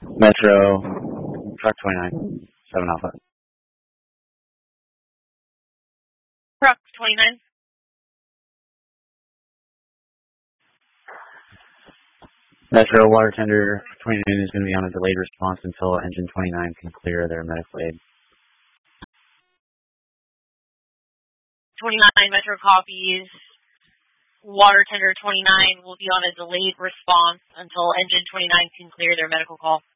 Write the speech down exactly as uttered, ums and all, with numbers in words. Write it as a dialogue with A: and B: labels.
A: Metro, truck twenty-nine, seven Alpha.
B: Truck twenty-nine.
A: Metro, water tender twenty-nine is going to be on a delayed response until engine twenty-nine can clear their medical aid.
B: twenty-nine, Metro copies. Water tender twenty-nine will be on a delayed response until engine twenty-nine can clear their medical call.